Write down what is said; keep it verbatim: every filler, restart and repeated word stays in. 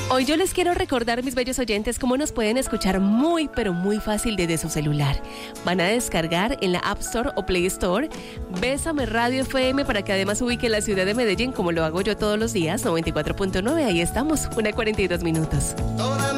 Hoy yo les quiero recordar, mis bellos oyentes, cómo nos pueden escuchar muy, pero muy fácil desde su celular. Van a descargar en la App Store o Play Store Bésame Radio F M para que además ubique la ciudad de Medellín, como lo hago yo todos los días, noventa y cuatro punto nueve. Ahí estamos, una cuarenta y dos minutos.